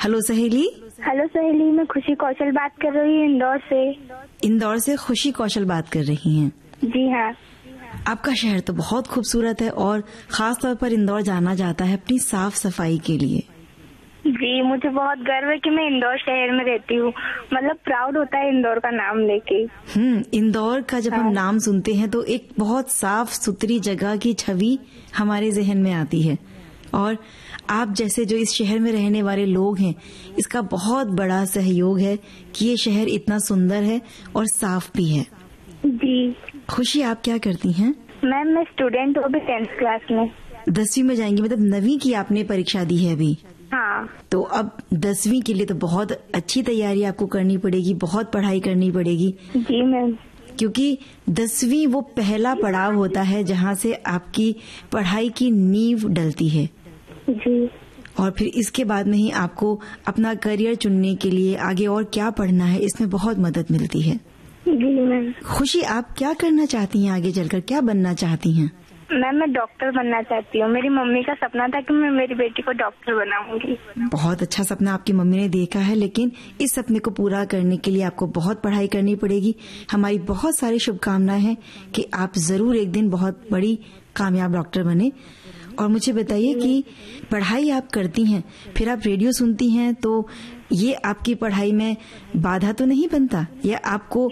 Hello सहेली। Hello सहेली, मैं खुशी कौशल बात कर रही हूँ इंदौर से। इंदौर से खुशी कौशल बात कर रही हैं? जी हाँ। आपका शहर तो बहुत खूबसूरत है और खास तौर पर इंदौर जाना जाता है अपनी साफ सफाई के लिए। जी, मुझे बहुत गर्व है कि मैं इंदौर शहर में रहती हूँ। मतलब प्राउड होता है इंदौर का नाम लेके। इंदौर का जब हम नाम सुनते हैं तो एक बहुत साफ सुथरी जगह की छवि हमारे जहन में आती है, और आप जैसे जो इस शहर में रहने वाले लोग हैं, इसका बहुत बड़ा सहयोग है कि ये शहर इतना सुंदर है और साफ भी है। जी। खुशी, आप क्या करती हैं? मैम, मैं स्टूडेंट हूँ अभी 10th क्लास में। 10वीं में जाएंगी, मतलब 9वीं की आपने परीक्षा दी है अभी? हाँ। तो अब 10वीं के लिए तो बहुत अच्छी तैयारी आपको करनी पड़ेगी, बहुत पढ़ाई करनी पड़ेगी। जी मैम। क्योंकि 10वीं वो पहला पड़ाव होता है जहाँ से आपकी पढ़ाई की नींव डलती है। जी। और फिर इसके बाद में ही आपको अपना करियर चुनने के लिए आगे और क्या पढ़ना है, इसमें बहुत मदद मिलती है। जी मैम। खुशी, आप क्या करना चाहती हैं आगे चलकर, क्या बनना चाहती हैं? मैम, मैं डॉक्टर बनना चाहती हूँ। मेरी मम्मी का सपना था कि मैं मेरी बेटी को डॉक्टर बनाऊंगी। बहुत अच्छा सपना आपकी मम्मी ने देखा है, लेकिन इस सपने को पूरा करने के लिए आपको बहुत पढ़ाई करनी पड़ेगी। हमारी बहुत सारी शुभकामनाएं हैं कि आप जरूर एक दिन बहुत बड़ी कामयाब डॉक्टर बने। और मुझे बताइए कि पढ़ाई आप करती हैं, फिर आप रेडियो सुनती हैं, तो ये आपकी पढ़ाई में बाधा तो नहीं बनता, या आपको?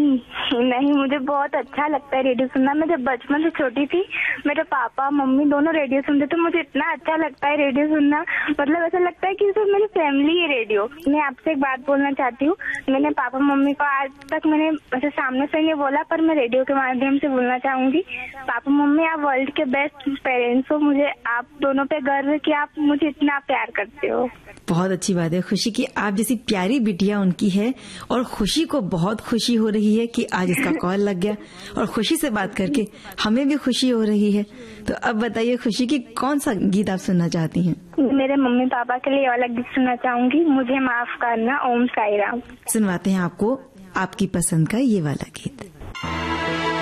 नहीं, मुझे बहुत अच्छा लगता है रेडियो सुनना। मैं जब बचपन से छोटी थी, मेरे पापा मम्मी दोनों रेडियो सुनते, तो मुझे इतना अच्छा लगता है रेडियो सुनना। मतलब ऐसा लगता है कि सिर्फ मेरी फैमिली है रेडियो। मैं आपसे एक बात बोलना चाहती हूँ। मैंने पापा मम्मी को आज तक मैंने ऐसे सामने से नहीं बोला, पर मैं रेडियो के माध्यम से बोलना चाहूंगी। पापा मम्मी, आप वर्ल्ड के बेस्ट पेरेंट्स हो। मुझे आप दोनों पे गर्व है कि आप मुझे इतना प्यार करते हो। बहुत अच्छी बात है खुशी की आप जैसी प्यारी बिटिया उनकी है, और खुशी को बहुत खुशी हो रही है कि आज इसका कॉल लग गया, और खुशी से बात करके हमें भी खुशी हो रही है। तो अब बताइए खुशी की कौन सा गीत आप सुनना चाहती हैं? मेरे मम्मी पापा के लिए वाला गीत सुनना चाहूंगी, मुझे माफ करना, ओम साई राम। सुनवाते हैं आपको आपकी पसंद का ये वाला गीत।